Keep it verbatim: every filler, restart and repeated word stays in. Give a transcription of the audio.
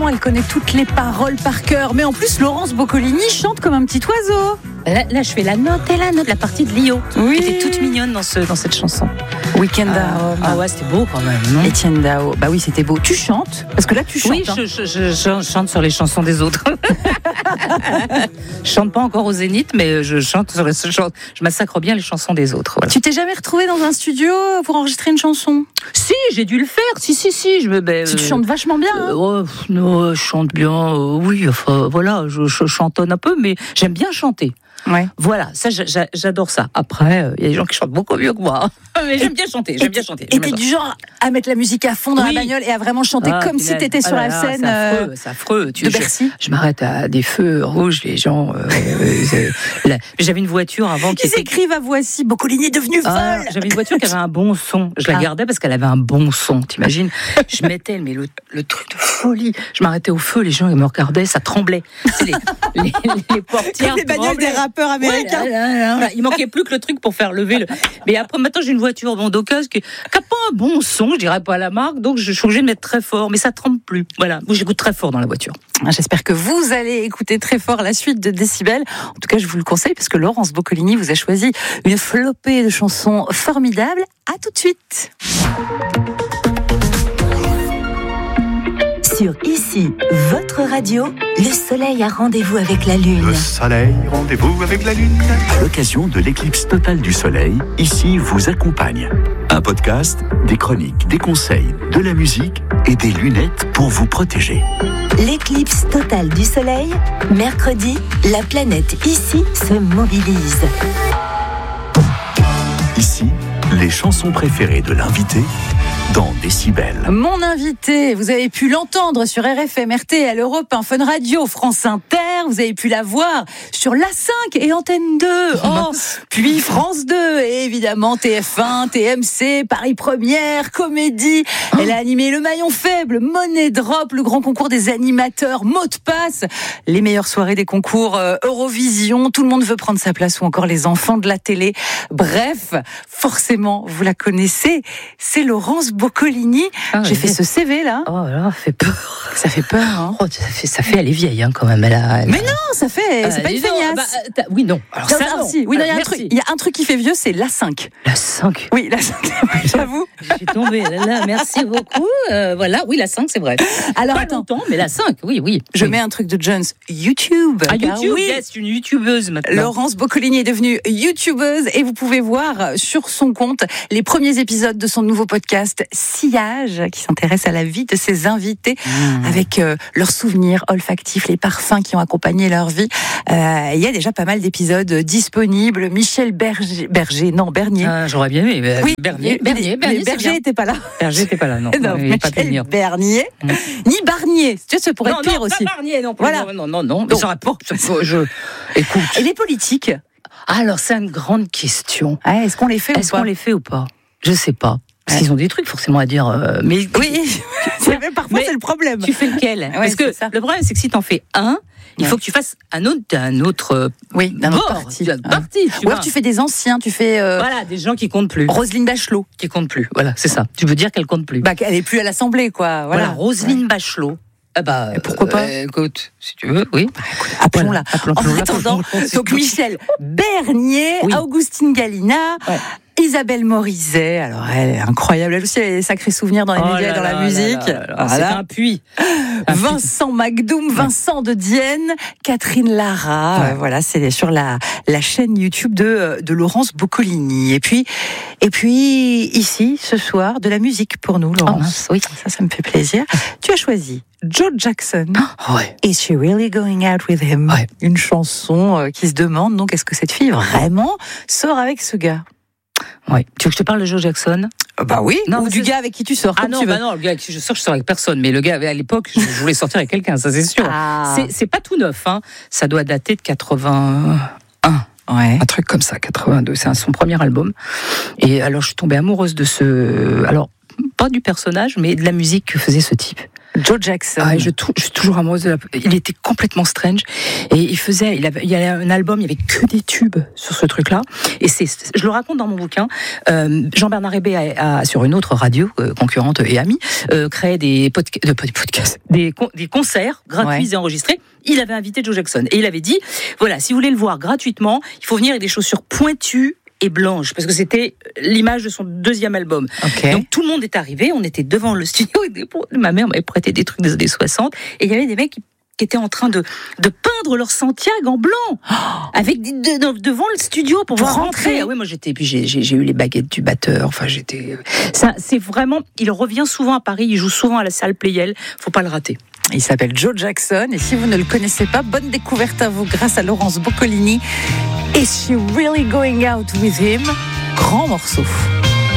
évidemment, elle connaît toutes les paroles par cœur. Mais en plus, Laurence Boccolini chante comme un petit oiseau. Là, là, je fais la note et la note, la partie de Lio, Oui. qui était toute mignonne dans, ce, dans cette chanson. Weekend Ah, à Rome. ah ouais, c'était beau quand même, non? Étienne Dao. Bah oui, c'était beau. Tu chantes? Parce que là, tu chantes. Oui, hein. je, je, je, je chante sur les chansons des autres. Je chante pas encore au Zénith, mais je chante sur les, je, chante- je massacre bien les chansons des autres. Voilà. Tu t'es jamais retrouvé dans un studio pour enregistrer une chanson? Si, j'ai dû le faire. Si, si, si. Je me. Ben, Tu euh, chantes vachement bien. Hein. euh, oh, pff, non, je chante bien. euh, oui, enfin, voilà, je, je chantonne un peu, mais j'aime bien chanter. Ouais. Voilà, ça, j'a- j'a- j'adore ça. Après, il y a des gens qui chantent beaucoup mieux que moi. Mais j'aime bien chanter, j'aime bien chanter. Et t'es du genre à mettre la musique à fond dans Oui. la bagnole et à vraiment chanter Ah, comme si punaise. t'étais Ah sur là la là, scène C'est affreux, euh, c'est affreux. Tu, de je, Bercy. je m'arrête à des feux rouges, les gens. euh, euh, euh, là. J'avais une voiture avant qui Ils était. écrivent à Voici, Boccolini est devenue Ah, folle. j'avais une voiture qui avait un bon son. Je la Ah. gardais parce qu'elle avait un bon son. T'imagines? Je mettais mais le, le truc de folie. Je m'arrêtais au feu, les gens ils me regardaient, ça tremblait. C'est les, les, les portières Comme les bagnoles des tremblaient. rappeurs américains. Ouais, là, là, là. Il manquait plus que le truc pour faire lever le. Mais après, maintenant, j'ai une voiture bon, d'occasion qui n'a pas un bon son, je dirais pas la marque, donc je suis obligée de mettre très fort, mais ça tremble plus. Voilà, moi j'écoute très fort dans la voiture. J'espère que vous allez écouter très fort la suite de Décibel. En tout cas, je vous le conseille parce que Laurence Boccolini vous a choisi une flopée de chansons formidables. À tout de suite. Sur Ici, votre radio, le soleil a rendez-vous avec la lune. Le soleil, rendez-vous avec la lune. À l'occasion de l'éclipse totale du soleil, Ici vous accompagne. Un podcast, des chroniques, des conseils, de la musique et des lunettes pour vous protéger. L'éclipse totale du soleil, mercredi, la planète Ici se mobilise. Ici, les chansons préférées de l'invité dans Décibel. Mon invité, vous avez pu l'entendre sur R F M, R T L, Europe un, Fun Radio, France Inter. Vous avez pu la voir sur l'A cinq et Antenne deux. Oh, puis France deux et évidemment T F un, T M C, Paris Première, Comédie. Elle a animé Le Maillon Faible, Money Drop, le grand concours des animateurs, Mot de Passe, les meilleures soirées des concours euh, Eurovision. Tout le monde veut prendre sa place ou encore les enfants de la télé. Bref, forcément, vous la connaissez. C'est Laurence Boccolini. Ah, J'ai oui. fait ce C V là. Oh là, ça fait peur. Ça fait peur, hein. Oh, ça fait, ça fait, elle est vieille hein, quand même. Elle a, elle a- Mais non, ça fait. C'est Euh, pas une dis donc, feignasse. bah, euh, t'as- oui, non. Alors Non, ça, ah, non. si. Oui, non, il y a un Alors, truc. merci. Il y a un truc qui fait vieux, c'est l'A cinq. La cinq. Oui, l'A cinq. J'avoue. Je suis tombée. Là, là, merci beaucoup. Euh, voilà, oui, la cinq, c'est vrai. Alors Pas attends, longtemps, mais la cinq, oui, oui. je oui. mets un truc de Jones. YouTube. Ah, Car YouTube, oui, yes, une youtubeuse maintenant. Laurence Boccolini est devenue youtubeuse et vous pouvez voir sur son compte les premiers épisodes de son nouveau podcast Sillage qui s'intéresse à la vie de ses invités Mmh. avec euh, leurs souvenirs olfactifs, les parfums qui ont accompagné leur vie. Euh, il y a déjà pas mal d'épisodes disponibles. Michel Berger, Berger non Bernier. Ah, j'aurais bien aimé. mais oui, Bernier, mais- Bernier, mais Bernier, c'est Berger bien. n'était pas là. Berger n'était pas là, non. Non, il n'est pas Michel venir. Bernier, Mm. ni Barnier. Tu sais, ça pourrait Non, être pire non, aussi. pas Barnier non plus. Voilà. Non, non, non. Mais Donc- ça aurait pas. ça- Je... Écoute. Et les politiques, Alors, c'est une grande question. ouais, est-ce qu'on les fait Est-ce ou pas? qu'on les fait ou pas? Je sais pas. Parce Ouais. qu'ils ont des trucs forcément à dire. euh, mais Oui, c'est vrai, parfois Mais c'est le problème. tu fais lequel? Parce que c'est ça. le problème, c'est que si t'en fais un, il Ouais. faut que tu fasses un autre, un autre Oui, d'un autre bord, parti. d'un autre Ouais. parti, tu Ou vois. alors tu fais des anciens, tu fais euh, Voilà, des gens qui comptent plus. Roselyne Bachelot. Qui comptent plus. Voilà, c'est ça. Tu veux dire qu'elle compte plus. Bah, elle est plus à l'Assemblée, quoi. voilà, Voilà, Roselyne Bachelot. Ah bah, Et pourquoi pas euh, Écoute, si tu veux, oui. Appelons-la. Voilà, appelons-la. En attendant, donc Michel Bernier, Oui. Augustine Galina, Ouais. Isabelle Morizet. Alors, elle est incroyable. Elle aussi, elle a des sacrés souvenirs dans les Oh médias et là dans la là musique. là là là. Voilà. C'est un puits. Un puits. Vincent Macdoum, Vincent de Dienne, Catherine Lara. Ouais. Euh, voilà, c'est sur la, la chaîne YouTube de, de Laurence Boccolini. Et puis, et puis, ici, ce soir, de la musique pour nous, Oh, Laurence. mince, oui. Ça, ça me fait plaisir. Tu as choisi Joe Jackson. Ouais. Is she really going out with him? Ouais. Une chanson euh, qui se demande donc est-ce que cette fille vraiment sort avec ce gars? Ouais. Tu veux que je te parle de Joe Jackson? Bah oui. Non, Ou mais du c'est- gars avec qui tu sors, Ah comme non, tu veux. bah non, le gars avec qui je sors, je sors avec personne. Mais le gars, à l'époque, je, je voulais sortir avec quelqu'un, ça c'est sûr. Ah. C'est, c'est pas tout neuf, hein. Ça doit dater de quatre-vingt-un. Ouais. Un truc comme ça, quatre-vingt-deux. C'est un- son premier album. Et alors, je suis tombée amoureuse de ce. Alors, pas du personnage, mais de la musique que faisait ce type. Joe Jackson. Ah, je, je suis toujours amoureuse de la... Il était complètement strange. Et il faisait, il, avait, il y avait un album, il y avait que des tubes sur ce truc-là. Et c'est, je le raconte dans mon bouquin. Euh, Jean-Bernard Hébé a, a, sur une autre radio, euh, concurrente et amie, euh, créé des, podca- de, des podcasts, des, des concerts gratuits ouais. et enregistrés. Il avait invité Joe Jackson. Et il avait dit, voilà, si vous voulez le voir gratuitement, il faut venir avec des chaussures pointues et blanche, parce que c'était l'image de son deuxième album. Okay. Donc tout le monde est arrivé, on était devant le studio, et ma mère m'avait prêté des trucs des années soixante, et il y avait des mecs qui, qui étaient en train de, de peindre leur Santiago en blanc, oh avec de, de, devant le studio pour, pour pouvoir rentrer. Ah oui, moi j'étais, puis j'ai, j'ai, j'ai eu les baguettes du batteur, enfin j'étais... Ça, c'est vraiment, il revient souvent à Paris, il joue souvent à la salle Playel, faut pas le rater. Il s'appelle Joe Jackson, et si vous ne le connaissez pas, bonne découverte à vous grâce à Laurence Boccolini. Is She Really Going Out With Him? Grand morceau.